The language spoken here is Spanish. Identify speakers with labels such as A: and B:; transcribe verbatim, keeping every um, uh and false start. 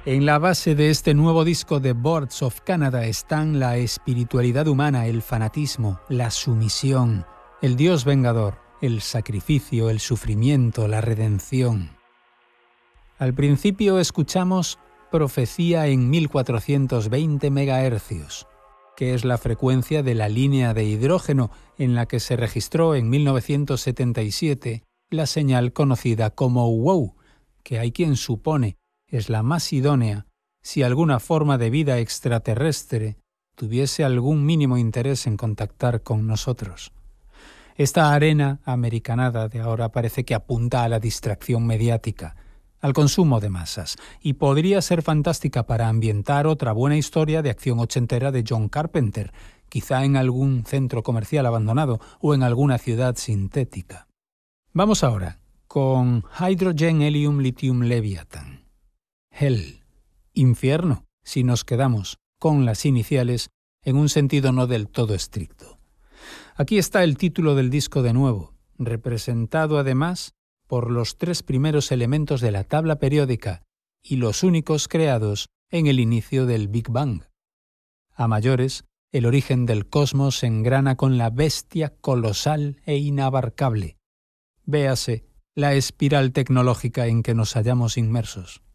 A: En la base de este nuevo disco de Boards of Canada están la espiritualidad humana, el fanatismo, la sumisión, el Dios vengador, el sacrificio, el sufrimiento, la redención. Al principio escuchamos Profecía en mil cuatrocientos veinte megahercios, que es la frecuencia de la línea de hidrógeno en la que se registró en mil novecientos setenta y siete la señal conocida como WOW, que hay quien supone es la más idónea si alguna forma de vida extraterrestre tuviese algún mínimo interés en contactar con nosotros. Esta arena americanada de ahora parece que apunta a la distracción mediática, al consumo de masas, y podría ser fantástica para ambientar otra buena historia de acción ochentera de John Carpenter, quizá en algún centro comercial abandonado o en alguna ciudad sintética. Vamos ahora con Hydrogen Helium Lithium Leviathan. Hell, infierno, si nos quedamos con las iniciales en un sentido no del todo estricto. Aquí está el título del disco de nuevo, representado además por los tres primeros elementos de la tabla periódica y los únicos creados en el inicio del Big Bang. A mayores, el origen del cosmos se engrana con la bestia colosal e inabarcable. Véase la espiral tecnológica en que nos hallamos inmersos.